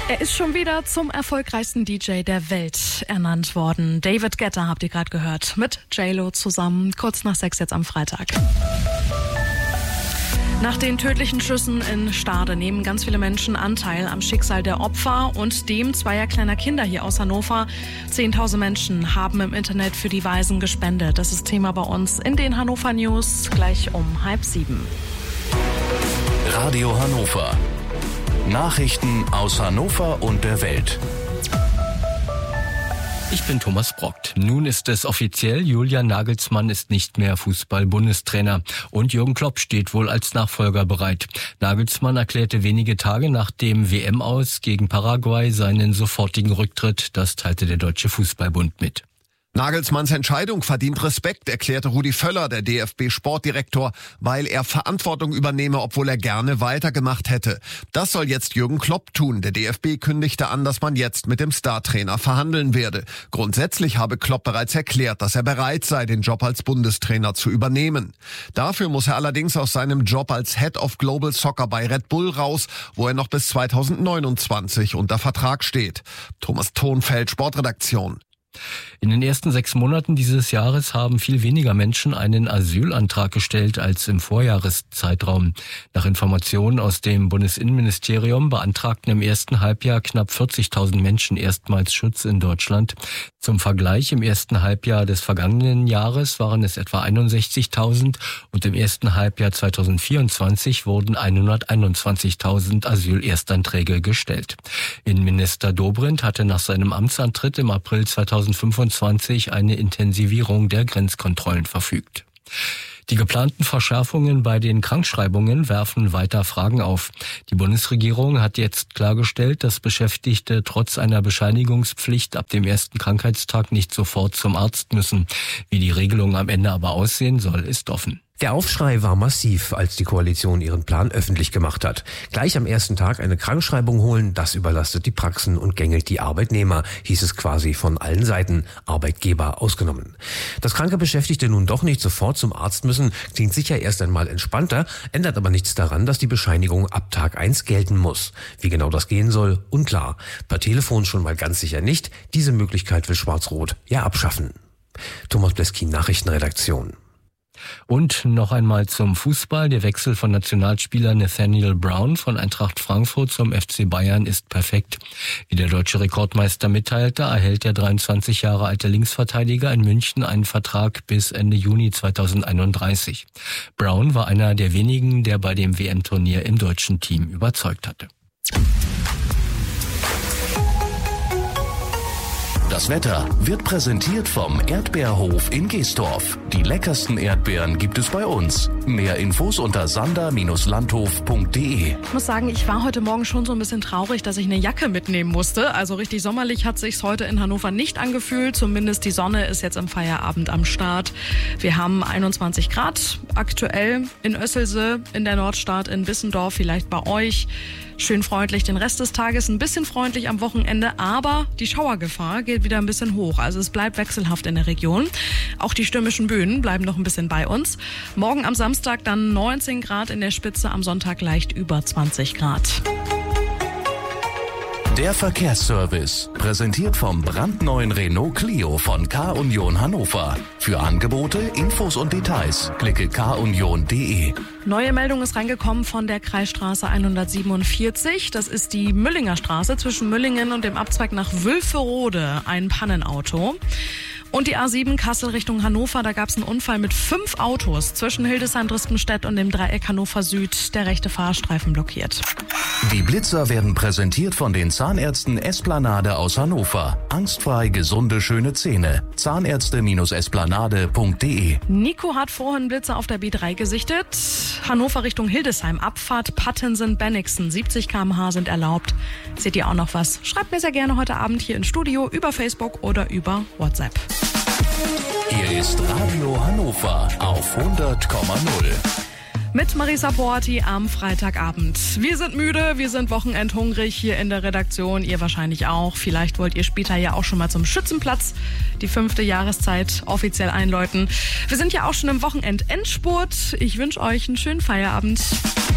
Er ist schon wieder zum erfolgreichsten DJ der Welt ernannt worden. David Guetta habt ihr gerade gehört, mit J-Lo zusammen, kurz nach 6 jetzt am Freitag. Nach den tödlichen Schüssen in Stade nehmen ganz viele Menschen Anteil am Schicksal der Opfer und dem zweier kleiner Kinder hier aus Hannover. 10.000 Menschen haben im Internet für die Waisen gespendet. Das ist Thema bei uns in den Hannover News, gleich um 6:30. Radio Hannover. Nachrichten aus Hannover und der Welt. Ich bin Thomas Brockt. Nun ist es offiziell, Julian Nagelsmann ist nicht mehr Fußball-Bundestrainer und Jürgen Klopp steht wohl als Nachfolger bereit. Nagelsmann erklärte wenige Tage nach dem WM-Aus gegen Paraguay seinen sofortigen Rücktritt. Das teilte der Deutsche Fußballbund mit. Nagelsmanns Entscheidung verdient Respekt, erklärte Rudi Völler, der DFB-Sportdirektor, weil er Verantwortung übernehme, obwohl er gerne weitergemacht hätte. Das soll jetzt Jürgen Klopp tun. Der DFB kündigte an, dass man jetzt mit dem Startrainer verhandeln werde. Grundsätzlich habe Klopp bereits erklärt, dass er bereit sei, den Job als Bundestrainer zu übernehmen. Dafür muss er allerdings aus seinem Job als Head of Global Soccer bei Red Bull raus, wo er noch bis 2029 unter Vertrag steht. Thomas Thonfeld, Sportredaktion. In den ersten 6 Monaten dieses Jahres haben viel weniger Menschen einen Asylantrag gestellt als im Vorjahreszeitraum. Nach Informationen aus dem Bundesinnenministerium beantragten im ersten Halbjahr knapp 40.000 Menschen erstmals Schutz in Deutschland. Zum Vergleich, im ersten Halbjahr des vergangenen Jahres waren es etwa 61.000 und im ersten Halbjahr 2024 wurden 121.000 Asylerstanträge gestellt. Innenminister Dobrindt hatte nach seinem Amtsantritt im April 2025 eine Intensivierung der Grenzkontrollen verfügt. Die geplanten Verschärfungen bei den Krankschreibungen werfen weiter Fragen auf. Die Bundesregierung hat jetzt klargestellt, dass Beschäftigte trotz einer Bescheinigungspflicht ab dem ersten Krankheitstag nicht sofort zum Arzt müssen. Wie die Regelung am Ende aber aussehen soll, ist offen. Der Aufschrei war massiv, als die Koalition ihren Plan öffentlich gemacht hat. Gleich am ersten Tag eine Krankschreibung holen, das überlastet die Praxen und gängelt die Arbeitnehmer, hieß es quasi von allen Seiten, Arbeitgeber ausgenommen. Dass kranke Beschäftigte nun doch nicht sofort zum Arzt müssen, klingt sicher erst einmal entspannter, ändert aber nichts daran, dass die Bescheinigung ab Tag 1 gelten muss. Wie genau das gehen soll, unklar. Per Telefon schon mal ganz sicher nicht. Diese Möglichkeit will Schwarz-Rot ja abschaffen. Thomas Bleskin, Nachrichtenredaktion. Und noch einmal zum Fußball. Der Wechsel von Nationalspieler Nathaniel Brown von Eintracht Frankfurt zum FC Bayern ist perfekt. Wie der deutsche Rekordmeister mitteilte, erhält der 23 Jahre alte Linksverteidiger in München einen Vertrag bis Ende Juni 2031. Brown war einer der wenigen, der bei dem WM-Turnier im deutschen Team überzeugt hatte. Das Wetter wird präsentiert vom Erdbeerhof in Geestorf. Die leckersten Erdbeeren gibt es bei uns. Mehr Infos unter sander-landhof.de. Ich muss sagen, ich war heute Morgen schon so ein bisschen traurig, dass ich eine Jacke mitnehmen musste. Also richtig sommerlich hat sich's heute in Hannover nicht angefühlt. Zumindest die Sonne ist jetzt im Feierabend am Start. Wir haben 21 Grad aktuell in Össelse, in der Nordstadt, in Wissendorf, vielleicht bei euch. Schön freundlich den Rest des Tages, ein bisschen freundlich am Wochenende, aber die Schauergefahr geht wieder ein bisschen hoch. Also es bleibt wechselhaft in der Region. Auch die stürmischen Böen bleiben noch ein bisschen bei uns. Morgen am Samstag dann 19 Grad in der Spitze, am Sonntag leicht über 20 Grad. Der Verkehrsservice, präsentiert vom brandneuen Renault Clio von K-Union Hannover. Für Angebote, Infos und Details klicke kunion.de. Neue Meldung ist reingekommen von der Kreisstraße 147. Das ist die Müllinger Straße zwischen Müllingen und dem Abzweig nach Wülferode. Ein Pannenauto. Und die A7 Kassel Richtung Hannover, da gab es einen Unfall mit 5 Autos zwischen Hildesheim-Drispenstedt und dem Dreieck Hannover Süd. Der rechte Fahrstreifen blockiert. Die Blitzer werden präsentiert von den Zahnärzten Esplanade aus Hannover. Angstfrei gesunde, schöne Zähne. Zahnärzte-esplanade.de. Nico hat vorhin Blitzer auf der B3 gesichtet. Hannover Richtung Hildesheim. Abfahrt Pattensen-Bennigsen. 70 km/h sind erlaubt. Seht ihr auch noch was? Schreibt mir sehr gerne heute Abend hier ins Studio über Facebook oder über WhatsApp. Hier ist Radio Hannover auf 100,0. Mit Marisa Porti am Freitagabend. Wir sind müde, wir sind wochenendhungrig hier in der Redaktion. Ihr wahrscheinlich auch. Vielleicht wollt ihr später ja auch schon mal zum Schützenplatz die 5. Jahreszeit offiziell einläuten. Wir sind ja auch schon im Wochenendendspurt. Ich wünsche euch einen schönen Feierabend.